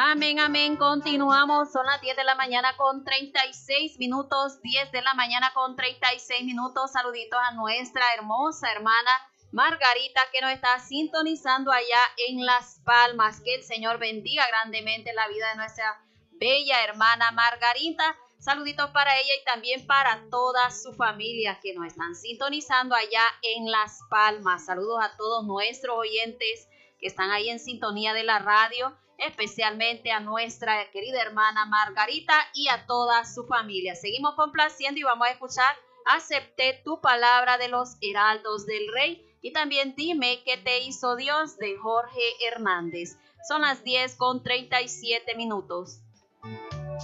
Amén, amén. Continuamos. Son las 10 de la mañana con 36 minutos. 10 de la mañana con 36 minutos. Saluditos a nuestra hermosa hermana Margarita, que nos está sintonizando allá en Las Palmas. Que el Señor bendiga grandemente la vida de nuestra bella hermana Margarita. Saluditos para ella y también para toda su familia que nos están sintonizando allá en Las Palmas. Saludos a todos nuestros oyentes que están ahí en sintonía de la radio, especialmente a nuestra querida hermana Margarita y a toda su familia. Seguimos complaciendo y vamos a escuchar Acepté tu palabra de los Heraldos del Rey y también Dime qué te hizo Dios de Jorge Hernández. Son las 10 con 37 minutos.